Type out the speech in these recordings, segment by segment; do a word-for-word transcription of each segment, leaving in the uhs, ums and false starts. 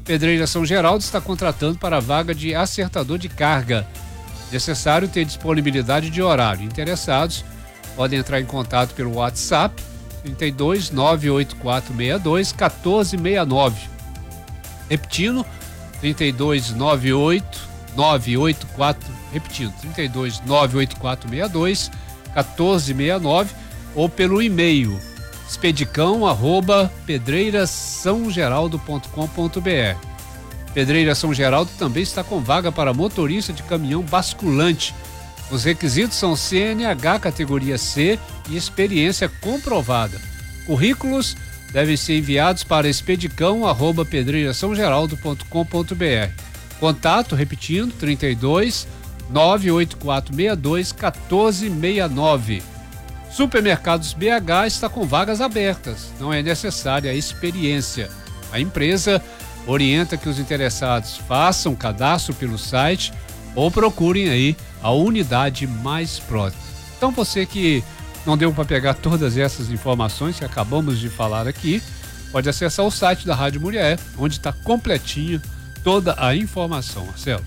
Pedreira São Geraldo está contratando para a vaga de acertador de carga. Necessário ter disponibilidade de horário. Interessados podem entrar em contato pelo WhatsApp trinta e dois, nove oito quatro seis dois, um quatro seis nove. Repetindo, trinta e dois, nove oito, nove oito quatro, repetindo, trinta e dois, nove oito quatro seis dois, um quatro seis nove, ou pelo e-mail expedicão arroba pedreirasãogeraldo ponto com ponto br. Pedreira São Geraldo também está com vaga para motorista de caminhão basculante. Os requisitos são C N H categoria C e experiência comprovada. Currículos devem ser enviados para expedicão arroba pedreirasãogeraldo ponto com ponto br. Contato, repetindo, trinta e dois, nove oito quatro seis dois, um quatro seis nove. Supermercados B H está com vagas abertas. Não é necessária a experiência. A empresa orienta que os interessados façam cadastro pelo site ou procurem aí a unidade mais próxima. Então você que não deu para pegar todas essas informações que acabamos de falar aqui, pode acessar o site da Rádio Muriaé, onde está completinho toda a informação, Marcelo.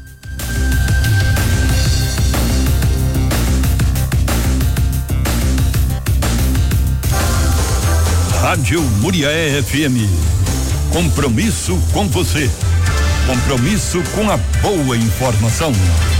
Rádio Muriaé F M. Compromisso com você. Compromisso com a boa informação.